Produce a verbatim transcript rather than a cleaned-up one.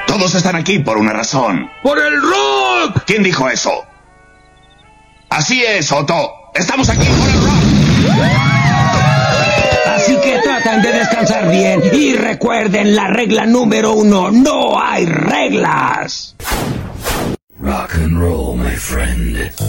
Todos están aquí por una razón. ¡Por el rock! ¿Quién dijo eso? Así es, Otto. Estamos aquí por el rock. Así que tratan de descansar bien y recuerden la regla número uno, no hay reglas. Rock and roll, my friend.